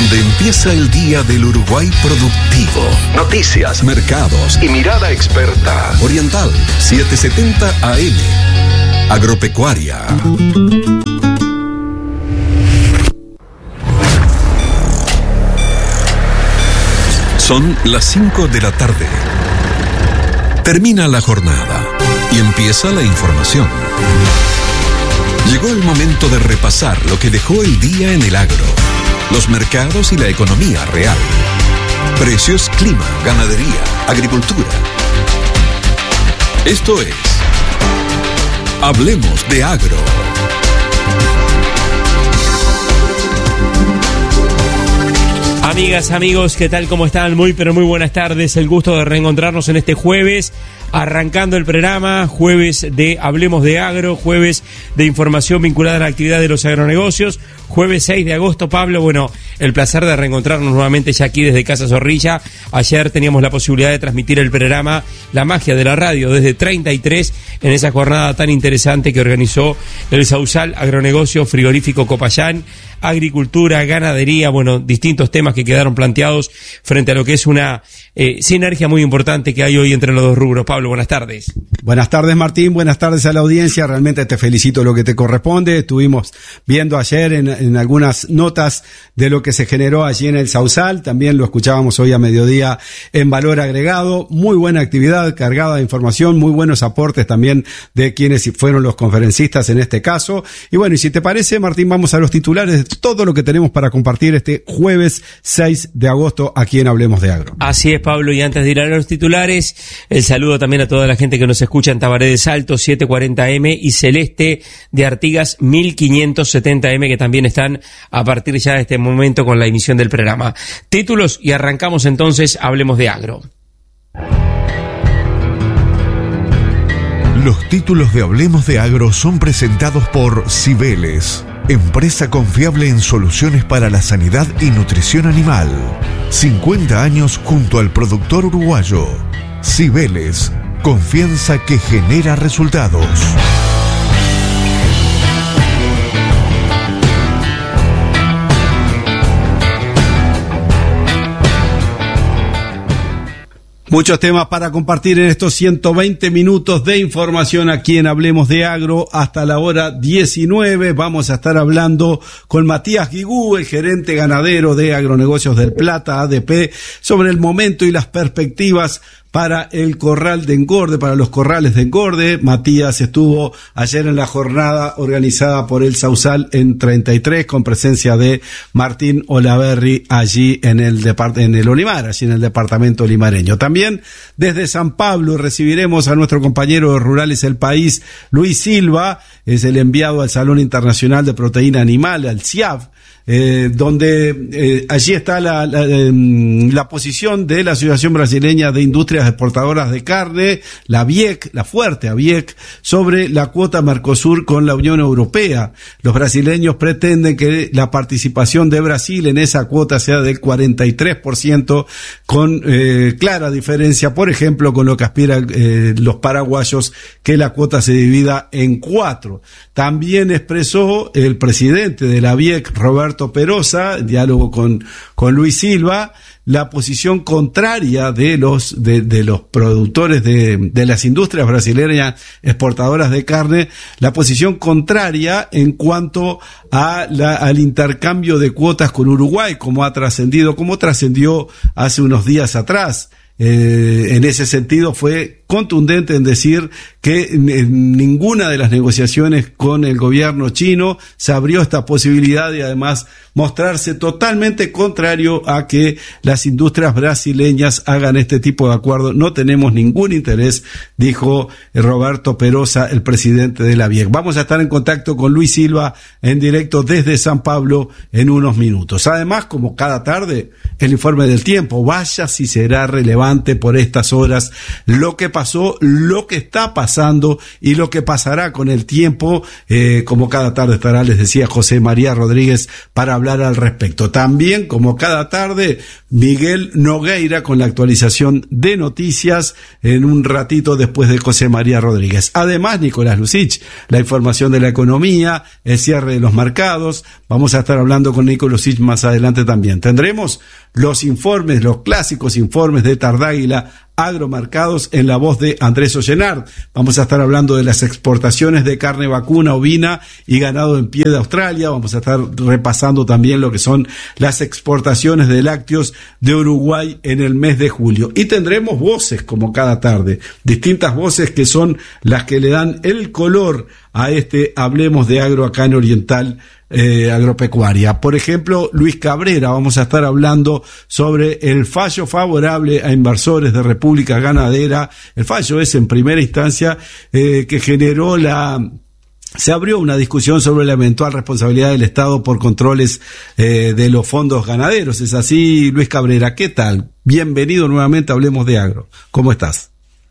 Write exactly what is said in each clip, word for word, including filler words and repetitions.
donde empieza el día del Uruguay productivo. Noticias, mercados y mirada experta. Oriental setecientos setenta A M. Agropecuaria. Son las cinco de la tarde. Termina la jornada y empieza la información. Llegó el momento de repasar lo que dejó el día en el agro, los mercados y la economía real. Precios, clima, ganadería, agricultura. Esto es Hablemos de Agro. Amigas, amigos, ¿qué tal? ¿Cómo están? Muy, pero muy buenas tardes. El gusto de reencontrarnos en este jueves, arrancando el programa, jueves de Hablemos de Agro, jueves de información vinculada a la actividad de los agronegocios, jueves seis de agosto, Pablo. Bueno, el placer de reencontrarnos nuevamente ya aquí desde Casa Zorrilla. Ayer teníamos la posibilidad de transmitir el programa La Magia de la Radio desde treinta y tres en esa jornada tan interesante que organizó el Sausal Agronegocio Frigorífico Copayán, agricultura, ganadería, bueno, distintos temas que quedaron planteados frente a lo que es una eh, sinergia muy importante que hay hoy entre los dos rubros. Pablo, buenas tardes. Buenas tardes, Martín, buenas tardes a la audiencia. Realmente te felicito lo que te corresponde. Estuvimos viendo ayer en, en algunas notas de lo que se generó allí en el Sausal, también lo escuchábamos hoy a mediodía en Valor Agregado. Muy buena actividad, cargada de información, muy buenos aportes también de quienes fueron los conferencistas en este caso. Y bueno, y si te parece, Martín, vamos a los titulares de todo lo que tenemos para compartir este jueves seis de agosto aquí en Hablemos de Agro. Así es, Pablo, y antes de ir a los titulares, el saludo también a toda la gente que nos escucha en Tabaré de Salto setecientos cuarenta A M y Celeste de Artigas mil quinientos setenta A M, que también están a partir ya de este momento con la emisión del programa. Títulos, y arrancamos entonces Hablemos de Agro. Los títulos de Hablemos de Agro son presentados por Cibeles, empresa confiable en soluciones para la sanidad y nutrición animal. cincuenta años junto al productor uruguayo. Cibeles, confianza que genera resultados. Muchos temas para compartir en estos ciento veinte minutos de información aquí en Hablemos de Agro. Hasta la hora diecinueve vamos a estar hablando con Matías Guigú, el gerente ganadero de Agronegocios del Plata, A D P, sobre el momento y las perspectivas para el corral de engorde, para los corrales de engorde. Matías estuvo ayer en la jornada organizada por el Sausal en treinta y tres con presencia de Martín Olaverri allí en el depart- en el Olimar, allí en el departamento limareño. También desde San Pablo recibiremos a nuestro compañero de Rurales El País, Luis Silva, es el enviado al Salón Internacional de Proteína Animal, al C I A V, Eh, donde eh, allí está la, la, eh, la posición de la Asociación Brasileña de Industrias Exportadoras de Carne, la B I E C, la fuerte A B I E C, sobre la cuota Mercosur con la Unión Europea. Los brasileños pretenden que la participación de Brasil en esa cuota sea del cuarenta y tres por ciento, con eh, clara diferencia, por ejemplo, con lo que aspiran eh, los paraguayos, que la cuota se divida en cuatro. También expresó el presidente de la B I E C, Roberto Perosa, en diálogo con, con Luis Silva, la posición contraria de los, de, de los productores de, de las industrias brasileñas exportadoras de carne, la posición contraria en cuanto a la, al intercambio de cuotas con Uruguay, como ha trascendido, como trascendió hace unos días atrás. Eh, en ese sentido fue contundente en decir que en ninguna de las negociaciones con el gobierno chino se abrió esta posibilidad, y además mostrarse totalmente contrario a que las industrias brasileñas hagan este tipo de acuerdo. No tenemos ningún interés, dijo Roberto Perosa, el presidente de la B I E C. Vamos a estar en contacto con Luis Silva en directo desde San Pablo en unos minutos. Además, como cada tarde, el informe del tiempo. Vaya si será relevante por estas horas lo que pasa pasó, lo que está pasando y lo que pasará con el tiempo. Eh, como cada tarde estará, les decía, José María Rodríguez para hablar al respecto. También, como cada tarde, Miguel Nogueira con la actualización de noticias en un ratito después de José María Rodríguez. Además, Nicolás Lucich, la información de la economía, el cierre de los mercados. Vamos a estar hablando con Nicolás Lucich más adelante también. Tendremos los informes, los clásicos informes de Tardáguila Agromercados en la voz de Andrés Ollenard. Vamos a estar hablando de las exportaciones de carne vacuna, ovina y ganado en pie de Australia. Vamos a estar repasando también lo que son las exportaciones de lácteos de Uruguay en el mes de julio. Y tendremos voces como cada tarde, distintas voces que son las que le dan el color a este Hablemos de Agro acá en Oriental eh, Agropecuaria. Por ejemplo, Luis Cabrera, vamos a estar hablando sobre el fallo favorable a inversores de República Ganadera. El fallo es en primera instancia eh, que generó la... Se abrió una discusión sobre la eventual responsabilidad del Estado por controles eh, de los fondos ganaderos. ¿Es así, Luis Cabrera? ¿Qué tal? Bienvenido nuevamente a Hablemos de Agro. ¿Cómo estás?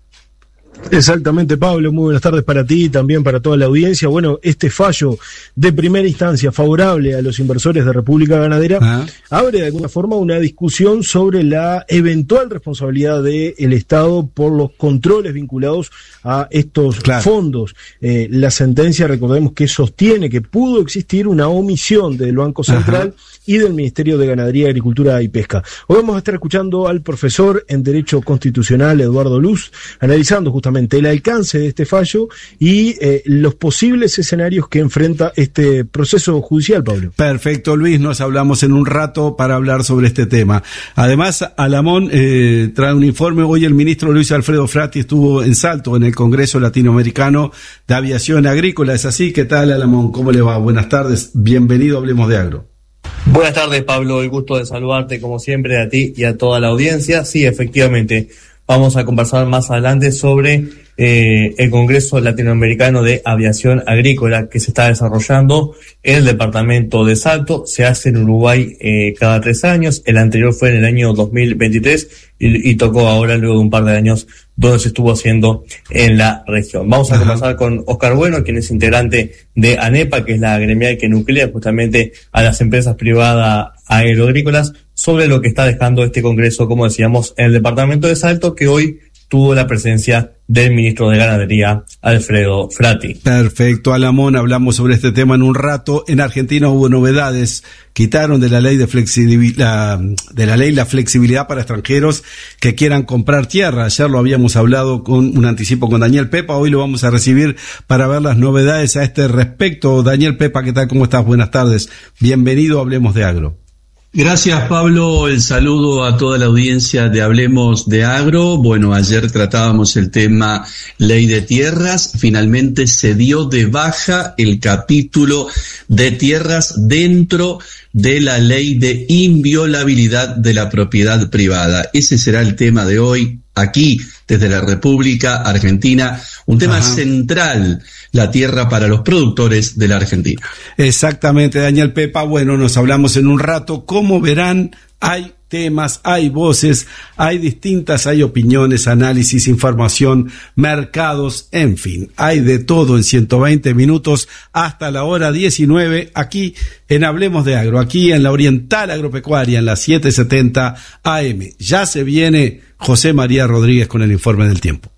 Exactamente, Pablo, muy buenas tardes para ti y también para toda la audiencia. Bueno, este fallo de primera instancia favorable a los inversores de República Ganadera ah. abre de alguna forma una discusión sobre la eventual responsabilidad del Estado por los controles vinculados a estos claro. fondos. Eh, la sentencia, recordemos que sostiene que pudo existir una omisión del Banco Central Ajá. y del Ministerio de Ganadería, Agricultura y Pesca. Hoy vamos a estar escuchando al profesor en Derecho Constitucional, Eduardo Luz, analizando justamente el alcance de este fallo y eh, los posibles escenarios que enfrenta este proceso judicial, Pablo. Perfecto, Luis, nos hablamos en un rato para hablar sobre este tema. Además, Alamón eh, trae un informe. Hoy el ministro Luis Alfredo Frati estuvo en Salto en el Congreso Latinoamericano de Aviación Agrícola. ¿Es así? ¿Qué tal, Alamón? ¿Cómo le va? Buenas tardes, bienvenido a Hablemos de Agro. Buenas tardes, Pablo, el gusto de saludarte como siempre a ti y a toda la audiencia. Sí, efectivamente, vamos a conversar más adelante sobre eh, el Congreso Latinoamericano de Aviación Agrícola que se está desarrollando en el departamento de Salto. Se hace en Uruguay eh, cada tres años. El anterior fue en el año dos mil veintitrés y, y tocó ahora luego de un par de años donde se estuvo haciendo en la región. Vamos a Ajá. conversar con Oscar Bueno, quien es integrante de ANEPA, que es la gremial que nuclea justamente a las empresas privadas agroagrícolas, sobre lo que está dejando este congreso, como decíamos, en el departamento de Salto, que hoy tuvo la presencia del ministro de Ganadería, Alfredo Frati. Perfecto, Alamón, hablamos sobre este tema en un rato. En Argentina hubo novedades, quitaron de la ley de flexibilidad, de la ley la flexibilidad para extranjeros que quieran comprar tierra. Ayer lo habíamos hablado con un anticipo con Daniel Pepa, hoy lo vamos a recibir para ver las novedades a este respecto. Daniel Pepa, ¿qué tal? ¿Cómo estás? Buenas tardes. Bienvenido a Hablemos de Agro. Gracias, Pablo. El saludo a toda la audiencia de Hablemos de Agro. Bueno, ayer tratábamos el tema Ley de Tierras. Finalmente se dio de baja el capítulo de tierras dentro de la Ley de Inviolabilidad de la Propiedad Privada. Ese será el tema de hoy aquí, desde la República Argentina. Un tema Ajá. central, la tierra para los productores de la Argentina. Exactamente, Daniel Pepa. Bueno, nos hablamos en un rato. Como verán, hay temas, hay voces, hay distintas, hay opiniones, análisis, información, mercados, en fin, hay de todo en ciento veinte minutos hasta la hora diecinueve aquí en Hablemos de Agro, aquí en la Oriental Agropecuaria en la setecientos setenta A M. Ya se viene José María Rodríguez con el informe del tiempo.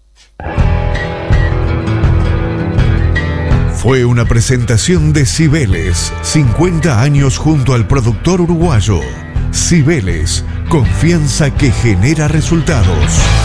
Fue una presentación de Cibeles, cincuenta años junto al productor uruguayo. Cibeles, confianza que genera resultados.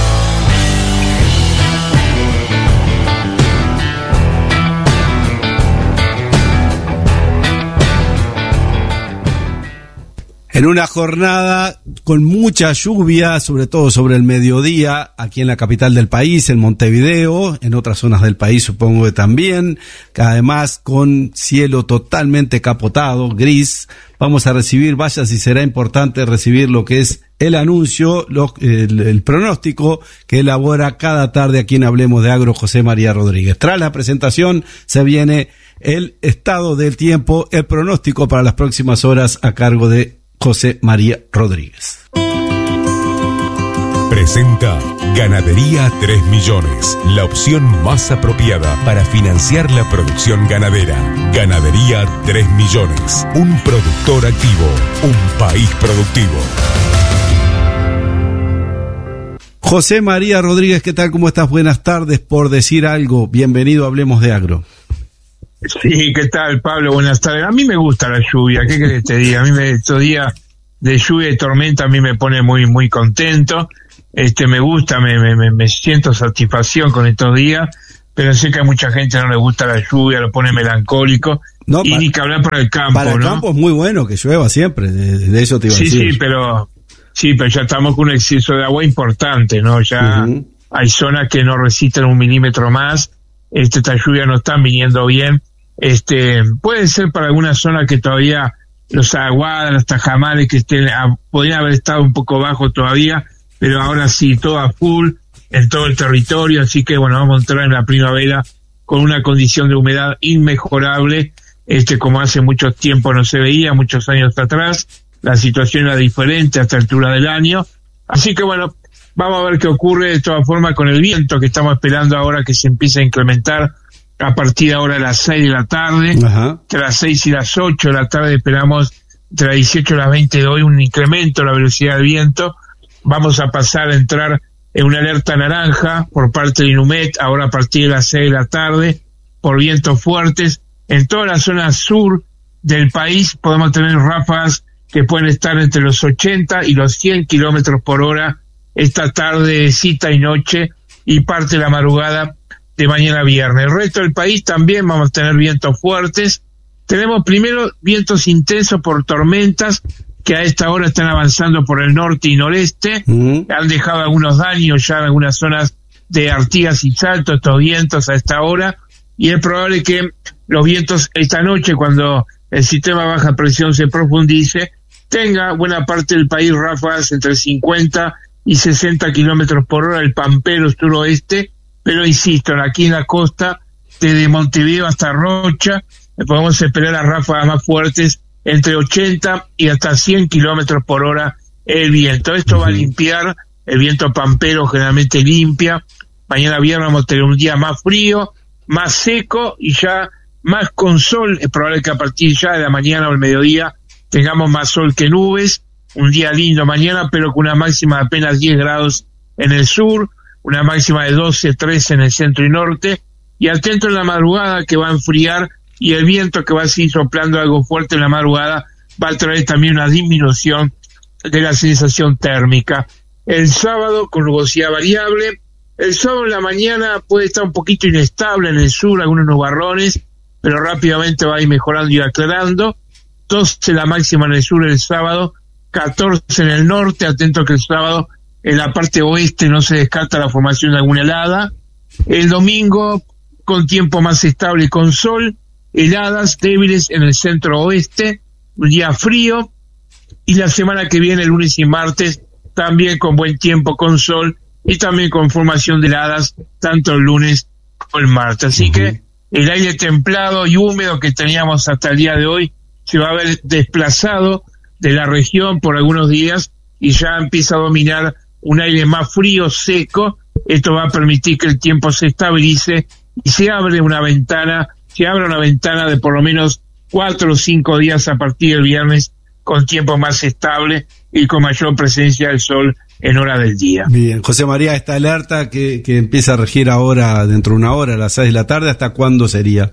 En una jornada con mucha lluvia, sobre todo sobre el mediodía, aquí en la capital del país, en Montevideo, en otras zonas del país supongo que también, que además con cielo totalmente capotado, gris, vamos a recibir, vaya si será importante recibir lo que es el anuncio, lo, el, el pronóstico que elabora cada tarde aquí en Hablemos de Agro José María Rodríguez. Tras la presentación se viene el estado del tiempo, el pronóstico para las próximas horas a cargo de José María Rodríguez. Presenta Ganadería tres millones, la opción más apropiada para financiar la producción ganadera. Ganadería tres millones, un productor activo, un país productivo. José María Rodríguez, ¿qué tal? ¿Cómo estás? Buenas tardes. Por decir algo, bienvenido a Hablemos de Agro. Sí, ¿qué tal, Pablo? Buenas tardes. A mí me gusta la lluvia, ¿qué querés que te diga? A mí me, estos días de lluvia y tormenta a mí me pone muy muy contento. Este me gusta, me, me, me siento satisfacción con estos días, pero sé que a mucha gente no le gusta la lluvia, lo pone melancólico. No, y pa- ni que hablar para el campo, Para el ¿no? campo es muy bueno que llueva siempre, de, de eso te iba sí, a decir. Sí, pero sí, pero ya estamos con un exceso de agua importante, ¿no? Ya uh-huh. Hay zonas que no resisten un milímetro más. Este, esta lluvia no están viniendo bien. Este, puede ser para algunas zonas que todavía los aguadas, los tajamales que estén, a, podrían haber estado un poco bajo todavía, pero ahora sí, todo a full en todo el territorio, así que bueno, vamos a entrar en la primavera con una condición de humedad inmejorable, este, como hace mucho tiempo no se veía, muchos años atrás, la situación era diferente a esta altura del año, así que bueno, vamos a ver qué ocurre de todas formas con el viento que estamos esperando ahora que se empiece a incrementar a partir de ahora de las seis de la tarde, Ajá. entre las seis y las ocho de la tarde esperamos entre las dieciocho y las veinte de hoy un incremento en la velocidad del viento. Vamos a pasar a entrar en una alerta naranja por parte de INUMET, ahora a partir de las seis de la tarde, por vientos fuertes. En toda la zona sur del país podemos tener ráfagas que pueden estar entre los ochenta y los cien kilómetros por hora esta tarde, cita y noche, y parte de la madrugada de mañana viernes. El resto del país también vamos a tener vientos fuertes. Tenemos primero vientos intensos por tormentas que a esta hora están avanzando por el norte y noreste. Uh-huh. Han dejado algunos daños ya en algunas zonas de Artigas y Salto, estos vientos a esta hora. Y es probable que los vientos esta noche, cuando el sistema de baja presión se profundice, tenga buena parte del país ráfagas entre cincuenta y sesenta kilómetros por hora, el Pampero suroeste. Pero insisto, aquí en la costa, desde Montevideo hasta Rocha, podemos esperar las ráfagas más fuertes entre ochenta y hasta cien kilómetros por hora el viento. Esto uh-huh. va a limpiar, el viento pampero generalmente limpia. Mañana viernes vamos a tener un día más frío, más seco y ya más con sol. Es probable que a partir ya de la mañana o el mediodía tengamos más sol que nubes. Un día lindo mañana, pero con una máxima de apenas diez grados en el sur, una máxima de doce, trece en el centro y norte, y atento en la madrugada que va a enfriar, y el viento que va a seguir soplando algo fuerte en la madrugada va a traer también una disminución de la sensación térmica. El sábado con nubosidad variable, el sábado en la mañana puede estar un poquito inestable en el sur, algunos nubarrones, pero rápidamente va a ir mejorando y aclarando. doce la máxima en el sur el sábado, catorce en el norte, atento que el sábado en la parte oeste no se descarta la formación de alguna helada. El domingo con tiempo más estable y con sol, heladas débiles en el centro oeste, un día frío, y la semana que viene, el lunes y martes, también con buen tiempo, con sol, y también con formación de heladas, tanto el lunes como el martes. Así uh-huh. que el aire templado y húmedo que teníamos hasta el día de hoy se va a ver desplazado de la región por algunos días, y ya empieza a dominar un aire más frío, seco. Esto va a permitir que el tiempo se estabilice y se abre una ventana, se abre una ventana de por lo menos cuatro o cinco días a partir del viernes con tiempo más estable y con mayor presencia del sol en hora del día. Bien, José María, esta alerta que, que empieza a regir ahora dentro de una hora, a las seis de la tarde, ¿hasta cuándo sería?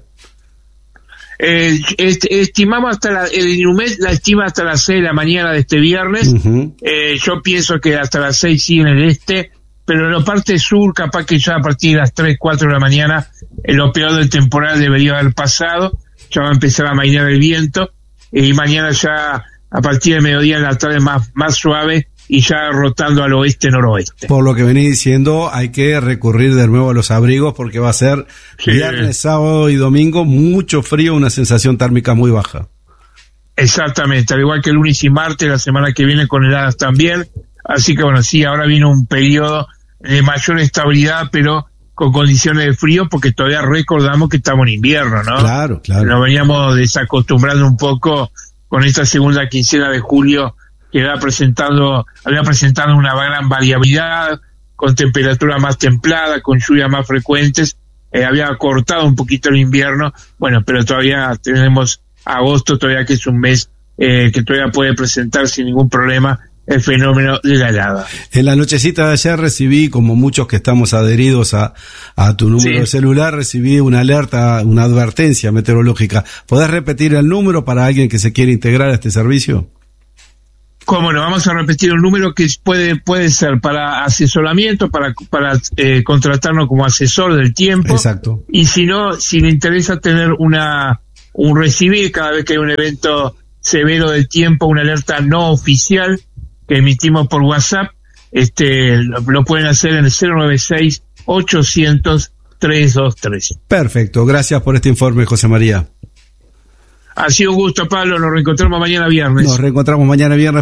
Eh, est- estimamos hasta la, el INUMET la estima hasta las seis de la mañana de este viernes. Uh-huh. Eh, yo pienso que hasta las seis sigue en el este, pero en la parte sur capaz que ya a partir de las tres, cuatro de la mañana, eh, lo peor del temporal debería haber pasado, ya va a empezar a mainar el viento, eh, y mañana ya a partir del mediodía en la tarde más, más suave y ya rotando al oeste-noroeste. Por lo que venís diciendo, hay que recurrir de nuevo a los abrigos porque va a ser sí. viernes, sábado y domingo mucho frío, una sensación térmica muy baja. Exactamente, al igual que el lunes y martes, la semana que viene con heladas también. Así que bueno, sí, ahora viene un periodo de mayor estabilidad, pero con condiciones de frío, porque todavía recordamos que estamos en invierno, ¿no? Claro, claro. Nos veníamos desacostumbrando un poco con esta segunda quincena de julio que había presentado, había presentado una gran variabilidad, con temperatura más templada, con lluvias más frecuentes, eh, había cortado un poquito el invierno, bueno, pero todavía tenemos agosto, todavía que es un mes eh, que todavía puede presentar sin ningún problema el fenómeno de la helada. En la nochecita de ayer recibí, como muchos que estamos adheridos a, a tu número sí. de celular, recibí una alerta, una advertencia meteorológica. ¿Podés repetir el número para alguien que se quiera integrar a este servicio? Cómo no, vamos a repetir un número que puede puede ser para asesoramiento, para para eh, contratarnos como asesor del tiempo. Exacto. Y si no, si le interesa tener una un recibir cada vez que hay un evento severo del tiempo, una alerta no oficial que emitimos por WhatsApp, este lo, lo pueden hacer en el cero nueve seis, ochocientos, trescientos veintitrés. Perfecto, gracias por este informe, José María. Ha sido un gusto, Pablo, nos reencontramos mañana viernes. Nos reencontramos mañana viernes.